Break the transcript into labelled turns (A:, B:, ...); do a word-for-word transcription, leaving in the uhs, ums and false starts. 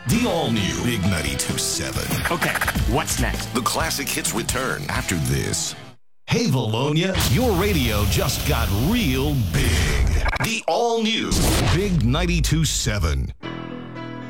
A: The all-new Big ninety-two point seven.
B: Okay, what's next?
A: The classic hits return after this. Hey, Valonia, your radio just got real big. The all-new Big ninety-two point seven.